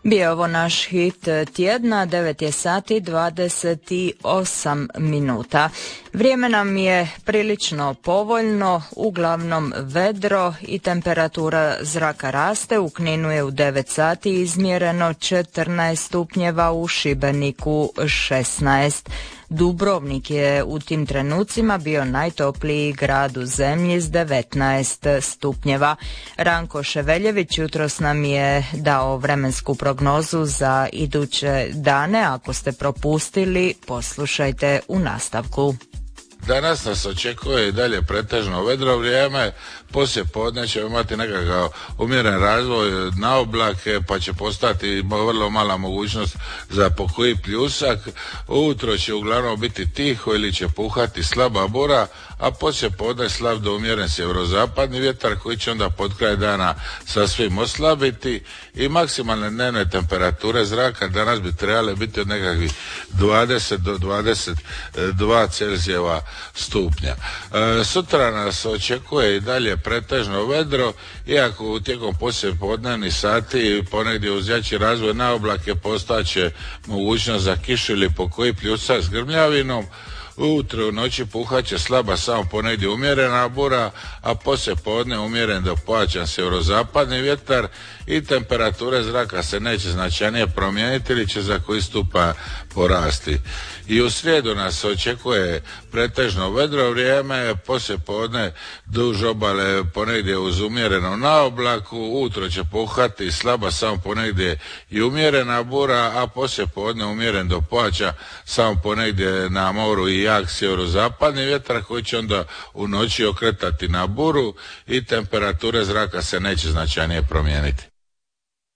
Bio je ovo naš hit tjedna, 9 je sati 28 minuta. Vrijeme nam je prilično povoljno, uglavnom vedro i temperatura zraka raste. U Kninu je u 9 sati izmjereno 14 stupnjeva, u Šibeniku 16. Dubrovnik je u tim trenucima bio najtopliji grad u zemlji s 19 stupnjeva. Ranko Ševeljević jutros nam je dao vremensku prognozu za iduće dane. Ako ste propustili, poslušajte u nastavku. Danas nas očekuje i dalje pretežno vedro vrijeme, poslije podne ćemo imati nekakav umjeren razvoj na oblake, pa će postati vrlo mala mogućnost za pokoji pljusak. Ujutro će uglavnom biti tiho ili će puhati slaba bura, a poslije podne slab do umjeren sjeverozapadni vjetar koji će onda pod kraj dana sasvim oslabiti i maksimalne dnevne temperature zraka danas bi trebale biti od nekakvih 20 do 22 Celzijeva stupnja. Sutra nas očekuje i dalje pretežno vedro, iako tijekom poslijepodnevnih sati ponegdje uz jači razvoj na oblake postaće mogućnost za kišu ili pokoji pljusak s grmljavinom. Ujutro u noći puhaće slaba samo ponegdje umjerena bura, a poslije podne umjeren do pojačan sjeverozapadni vjetar i temperature zraka se neće značajnije promijeniti ili će za koji stupanj porasti. I u srijedu nas očekuje pretežno vedro vrijeme, poslije podne duž obale ponegdje uz umjereno na oblaku, ujutro će puhati slaba samo ponegdje i umjerena bura, a poslije podne umjeren do pojača samo ponegdje na moru i jak sjeverozapadni vjetar koji će onda u noći okretati na buru i temperature zraka se neće značajnije promijeniti.